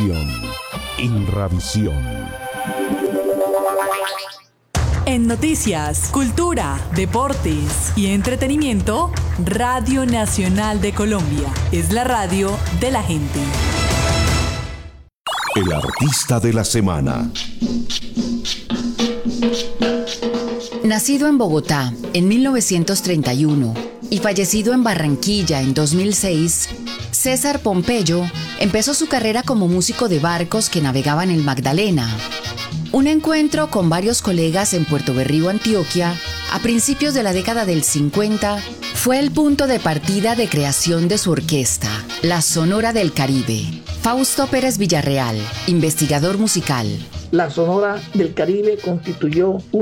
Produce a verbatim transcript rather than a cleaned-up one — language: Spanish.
Inravisión. Inravisión. En noticias, cultura, deportes y entretenimiento, Radio Nacional de Colombia es la radio de la gente. El artista de la semana. Nacido en Bogotá en mil novecientos treinta y uno y fallecido en Barranquilla en dos mil seis, César Pompeyo empezó su carrera como músico de barcos que navegaban el Magdalena. Un encuentro con varios colegas en Puerto Berrío, Antioquia, a principios de la década del cincuenta, fue el punto de partida de creación de su orquesta, la Sonora del Caribe. Fausto Pérez Villarreal, investigador musical. La Sonora del Caribe constituyó